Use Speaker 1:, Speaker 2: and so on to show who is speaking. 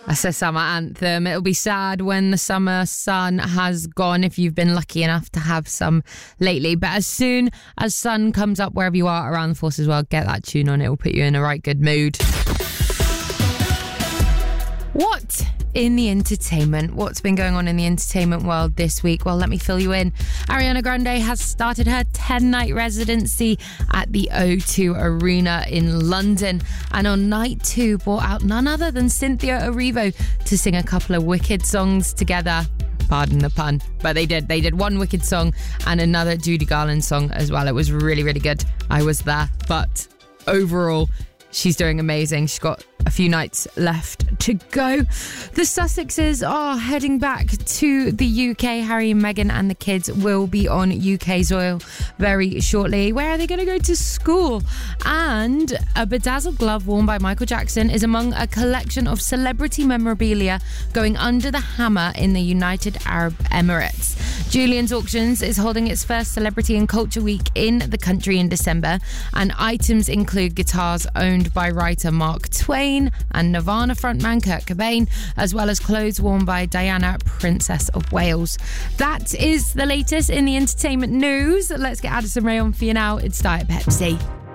Speaker 1: That's a summer anthem. It'll be sad when the summer sun has gone, if you've been lucky enough to have some lately. But as soon as sun comes up wherever you are around the force as well, get that tune on. It will put you in a right good mood. What in the entertainment? What's been going on in the entertainment world this week? Well, let me fill you in. Ariana Grande has started her 10-night residency at the O2 Arena in London, and on night 2 brought out none other than Cynthia Erivo to sing a couple of Wicked songs together. Pardon the pun, but they did one Wicked song and another Judy Garland song as well. It was really, really good. I was there, but overall, she's doing amazing. She's got a few nights left to go. The Sussexes are heading back to the UK. Harry and Meghan and the kids will be on UK soil very shortly. Where are they going to go to school? And a bedazzled glove worn by Michael Jackson is among a collection of celebrity memorabilia going under the hammer in the United Arab Emirates. Julian's Auctions is holding its first Celebrity and Culture Week in the country in December, and items include guitars owned by writer Mark Twain and Nirvana frontman Kurt Cobain, as well as clothes worn by Diana, Princess of Wales. That is the latest in the entertainment news. Let's get Addison Rae on for you now. It's Diet Pepsi.